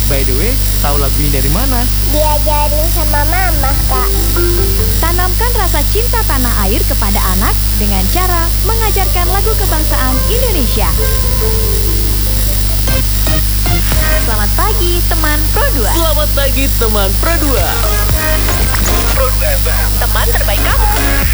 By the way, tahu lagu ini dari mana? Diajarin sama mama, Kak. Tanamkan rasa cinta tanah air kepada anak dengan cara mengajarkan lagu kebangsaan Indonesia. Selamat pagi, teman Pro 2. Selamat pagi, teman Pro 2. Teman terbaik kamu.